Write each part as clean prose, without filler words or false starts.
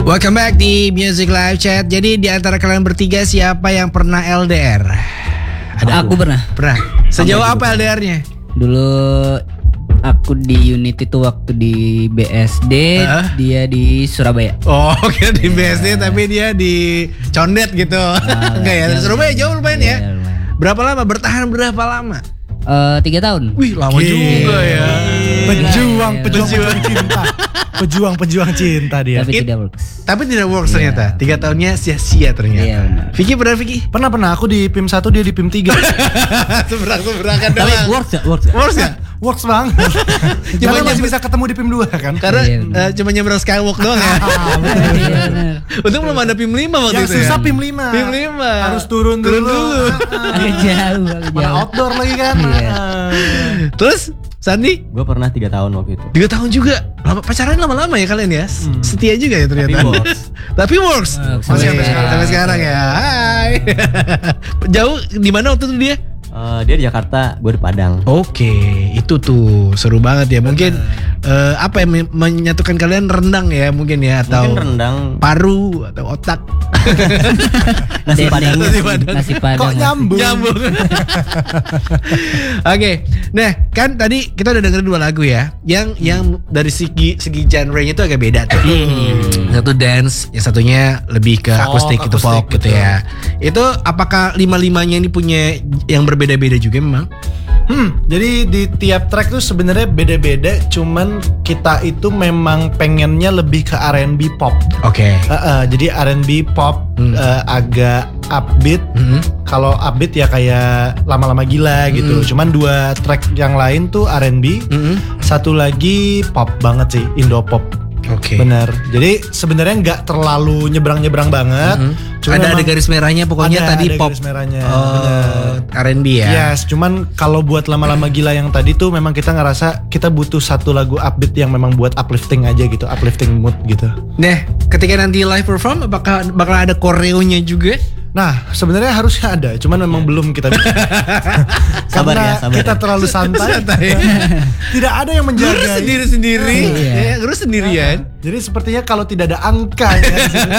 Welcome back di Music Live Chat. Jadi di antara kalian bertiga siapa yang pernah LDR? Aku pernah. Pernah. Sejauh apa LDR-nya? Dulu aku di unit itu waktu di BSD, dia di Surabaya. Oh, oke di BSD tapi dia di Condet gitu. Enggak ya, Surabaya jauh lumayan ya. Berapa lama? Bertahan berapa lama? 3 tahun. Wih, lama juga ya. Pejuang cinta. Pejuang cinta dia. Tapi tidak works. Ternyata 3 tahunnya sia-sia ternyata. Iya benar. Vicky pernah Vicky? Pernah aku di PIM 1, dia di PIM 3. Seberang-seberangan Tapi doang. works ya? Works banget. Cuma masih bisa ketemu di PIM 2 kan? Karena cuma nyebrang skywalk doang ya. Untung belum ada PIM 5 waktu yang itu. susah ya. PIM 5. PIM 5. Harus turun dulu. Agak jauh. Mana outdoor lagi kan? Terus Sandi? Gue pernah 3 tahun waktu itu. 3 tahun juga. Pacaran lama-lama ya kalian ya. Setia juga ya ternyata. Tapi works. Masih sampai sekarang ya. Hai. Jauh di mana waktu itu dia? Dia di Jakarta, gue di Padang. Oke, itu tuh seru banget ya. Mungkin apa yang menyatukan kalian rendang ya mungkin ya atau mungkin rendang, paru atau otak. nasi padang. Nasi padang. Kok nyambung? Oke, nah kan tadi kita udah dengerin 2 lagu ya. Yang dari segi genre-nya itu agak beda tuh. Satu dance, yang satunya lebih ke akustik gitu, folk gitu ya. Itu apakah 5-5-nya ini punya yang berbeda-beda juga memang? Jadi di tiap track tuh sebenarnya beda-beda, cuman kita itu memang pengennya lebih ke R&B pop. Oke. Jadi R&B pop agak upbeat. Kalau upbeat ya kayak lama-lama gila gitu. Cuman 2 track yang lain tuh R&B, satu lagi pop banget sih, Indo pop. Oke. Bener. Jadi sebenarnya nggak terlalu nyebrang-nyebrang banget. Ada garis merahnya pokoknya tadi pop. Garis merahnya. R&B ya. Yes, cuman kalau buat lama-lama gila yang tadi tuh memang kita ngerasa kita butuh satu lagu upbeat yang memang buat uplifting aja gitu, uplifting mood gitu. Nah, ketika nanti live perform apakah bakal ada koreonya juga? Nah, sebenarnya harusnya ada, cuman memang belum kita bikin. Karena kita terlalu santai. Tidak ada yang menjaga. Ngurus sendiri-sendiri, ngurus sendirian. Jadi sepertinya kalau tidak ada angka ya,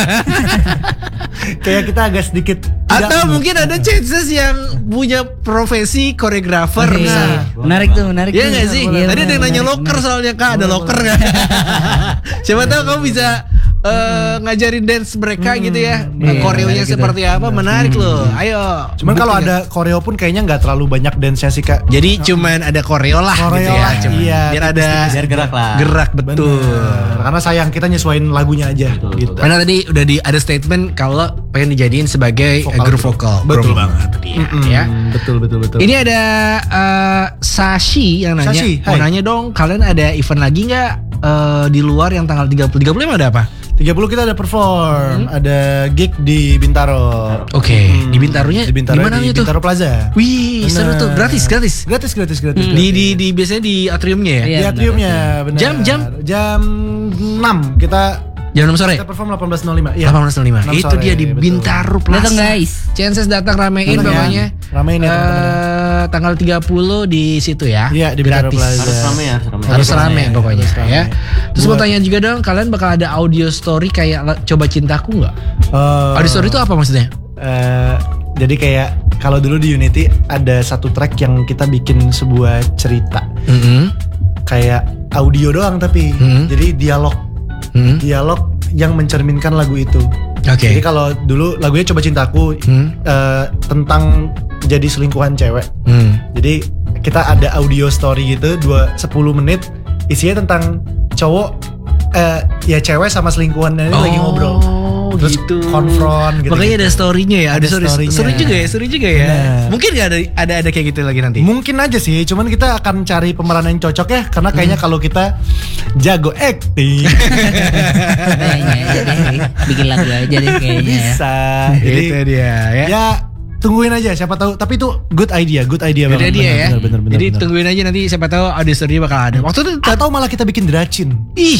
kayak kita agak sedikit atau mungkin ada chances yang punya profesi koreografer. Menarik tuh. Iya nggak sih? Tadi ada yang nanya loker soalnya Kak, ada loker nggak? Siapa tahu kamu bisa ngajarin dance mereka gitu ya. Koreonya seperti apa? Menarik loh. Ayo. Cuman kalau ada koreo pun kayaknya nggak terlalu banyak dance-nya sih Kak. Jadi cuman ada koreo lah gitu ya. Iya. Biar ada gerak lah. Gerak betul. Karena sayang kita nyesuaiin lagunya aja gitu. Karena tadi udah ada statement kalau pengen dijadiin sebagai grup vokal. Betul banget ya. Betul. Ini ada Sashi yang nanya. Sashi, mau nanya dong, kalian ada event lagi nggak di luar yang tanggal 30 emang ada apa? 30 kita ada perform, ada gig di Bintaro. Oke, di Bintaronya di mana itu? Bintaro Plaza. Wih, seru tuh, gratis. Gratis. Di biasanya di atriumnya ya? Di atriumnya, benar. Jam 6 kita jam 6 sore. Kita perform 18.05. Iya. 18.05. Itu dia di Bintaro Plaza. Datang guys. Chances datang ramein pokoknya. Ramein ya teman-teman. Tanggal 30 di situ ya. Iya, di Bintaro Plaza. Harus rame Harus rame pokoknya ya. Terus mau tanya juga dong, kalian bakal ada audio story kayak Coba Cintaku nggak? Audio story itu apa maksudnya? Jadi kayak kalau dulu di Unity ada satu track yang kita bikin sebuah cerita. Kayak audio doang tapi. Jadi dialog yang mencerminkan lagu itu. Jadi kalau dulu lagunya Coba Cintaku tentang jadi selingkuhan cewek. Jadi kita ada audio story gitu 10 menit isinya tentang cowok ya cewek sama selingkuhannya ini lagi ngobrol. Terus gitu. konfront gitu. Makanya ada story-nya ya, ada story-nya. Seru juga ya. Bener. Mungkin gak ada kayak gitu lagi nanti. Mungkin aja sih, cuman kita akan cari pemeran yang cocok ya, karena kayaknya kalau kita jago acting. Bikin lagu aja deh kayaknya. Bisa. Jadi itu dia ya. Ya tungguin aja, siapa tahu. Tapi itu good idea banget. Ya. Bener, jadi tungguin aja nanti, siapa tahu audio story bakal ada. Waktu itu atau malah kita bikin dracin. Ih.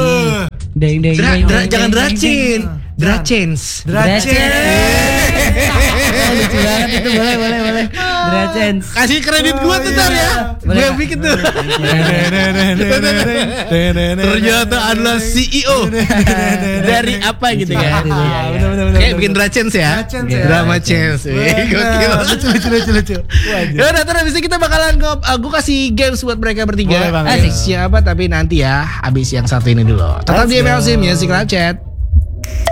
Jangan dracin. Dracins. Lucu banget itu, boleh. Drachens. Kasih kredit gua tuh ntar ya. Boleh Gue nggak? bikin tuh. Ternyata adalah CEO dari apa gitu kan. Kayak bikin Drachens ya. Drama Chance. Gokil. Lucu. Ya udah, terus abis itu kita bakalan gue kasih games buat mereka bertiga. Boleh, Bang. Asik siapa tapi nanti ya abis yang satu ini dulu. Tetap di MLC Music Live Chat.